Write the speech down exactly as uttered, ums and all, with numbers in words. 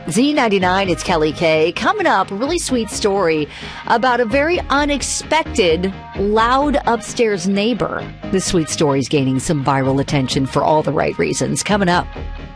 Z ninety-nine, it's Kelly K. Coming up, a really sweet story about a very unexpected, loud upstairs neighbor. This sweet story is gaining some viral attention for all the right reasons. Coming up.